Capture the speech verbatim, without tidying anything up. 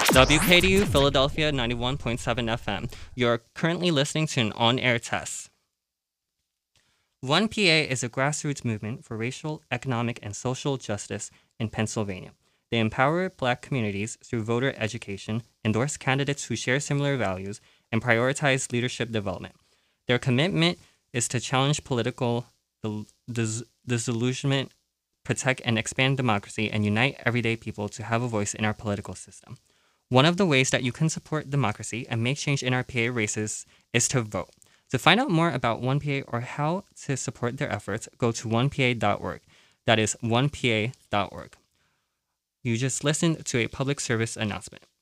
W K D U Philadelphia ninety-one point seven F M. You're currently listening to an on-air test. one P A is a grassroots movement for racial, economic, and social justice in Pennsylvania. They empower Black communities through voter education, endorse candidates who share similar values, and prioritize leadership development. Their commitment is to challenge political dis- disillusionment, protect and expand democracy, and unite everyday people to have a voice in our political system. One of the ways that you can support democracy and make change in our P A races is to vote. To find out more about one P A or how to support their efforts, go to one p a dot org. That is one p a dot org. You just listened to a public service announcement.